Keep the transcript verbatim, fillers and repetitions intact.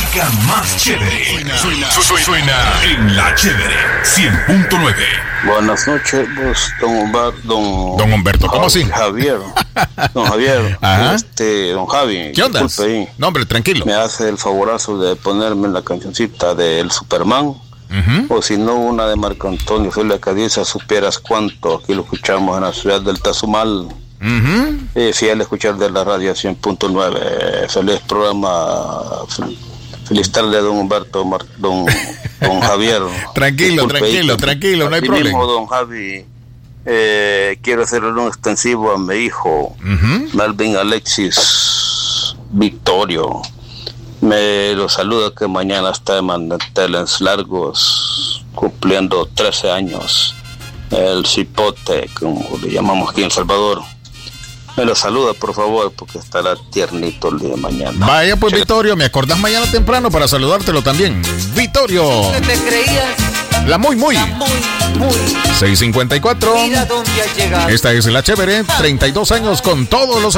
música más chévere. Suena, suena, suena en La Chévere cien punto nueve. Buenas noches, vos, don Humberto. Don, don Humberto, ¿cómo así? Javier. Don Javier. Ajá. Este, don Javi. ¿Qué onda? Ahí. No, hombre, tranquilo. Me hace el favorazo de ponerme la cancioncita del Superman. Uh-huh. O si no, una de Marco Antonio Felipe Cadiza, supieras cuánto. Aquí lo escuchamos en la ciudad del Tazumal. Uh-huh. Eh, fiel escuchar de la radio cien punto nueve. Feliz programa. Feliz tarde, don Humberto, Mar, don, don Javier. Tranquilo, Disculpe, tranquilo, tranquilo, no hay problema. Mismo, don Javi, eh, quiero hacerle un extensivo a mi hijo, uh-huh. Melvin Alexis Victorio. Me lo saluda que mañana está de manteles largos, cumpliendo trece años. El cipote, como le llamamos aquí en El Salvador. Me lo saluda, por favor, porque estará tiernito el día de mañana. Vaya, pues, Che- Vittorio, me acordás mañana temprano para saludártelo también. Vittorio. ¿Qué te creías? La muy, muy. La muy, muy. seis cincuenta y cuatro. Mira dónde has llegado. Esta es La Chévere, treinta y dos años con todos los